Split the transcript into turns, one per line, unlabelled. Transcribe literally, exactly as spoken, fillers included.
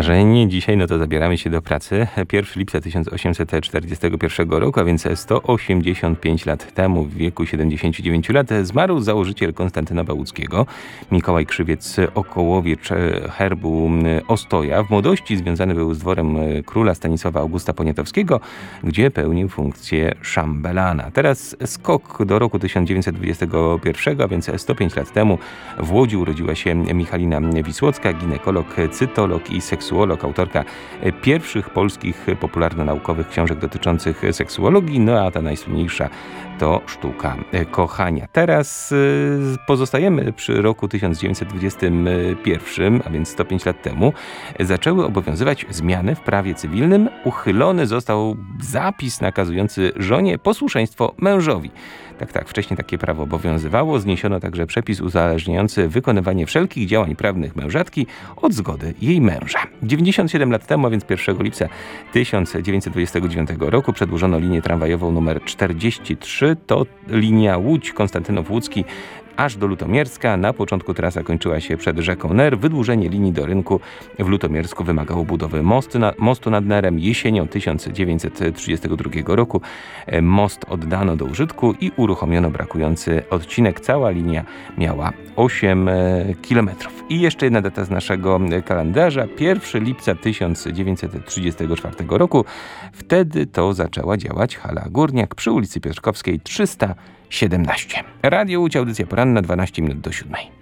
wydarzeń. Dzisiaj no to zabieramy się do pracy. pierwszego lipca tysiąc osiemset czterdziestego pierwszego roku, a więc sto osiemdziesiąt pięć lat temu, w wieku siedemdziesięciu dziewięciu lat, zmarł założyciel Konstantynowa Łódzkiego, Mikołaj Krzywiec-Okołowicz herbu Ostoja. W młodości związany był z dworem króla Stanisława Augusta Poniatowskiego, gdzie pełnił funkcję szambelana. Teraz skok do roku tysiąc dziewięćset dwudziestego pierwszego, a więc sto pięć lat temu w Łodzi urodziła się Michalina Wisłocka, ginekolog, cytolog i seksuolog, autorka pierwszych polskich popularno-naukowych książek dotyczących seksuologii, no a ta najsłynniejsza to Sztuka kochania. Teraz pozostajemy przy roku tysiąc dziewięćset dwudziestym pierwszym, a więc sto pięć lat temu, zaczęły obowiązywać zmiany w prawie cywilnym. Uchylony został zapis nakazujący żonie posłuszeństwo mężowi. Tak, tak, wcześniej takie prawo obowiązywało. Zniesiono także przepis uzależniający wykonywanie wszelkich działań prawnych mężatki od zgody jej męża. dziewięćdziesiąt siedem lat temu, a więc pierwszego lipca tysiąc dziewięćset dwudziestego dziewiątego roku przedłużono linię tramwajową numer czterdzieści trzy. To linia Łódź-Konstantynów Łódzki aż do Lutomierska. Na początku trasa kończyła się przed rzeką Ner. Wydłużenie linii do rynku w Lutomiersku wymagało budowy mostu, na, mostu nad Nerem. Jesienią tysiąc dziewięćset trzydziestego drugiego roku most oddano do użytku i uruchomiono brakujący odcinek. Cała linia miała osiem kilometrów. I jeszcze jedna data z naszego kalendarza. pierwszego lipca tysiąc dziewięćset trzydziestego czwartego roku. Wtedy to zaczęła działać hala Górniak przy ulicy Piotrkowskiej trzysta siedemnaście. Radio Łódź, audycja poranna, dwanaście minut do siódmej.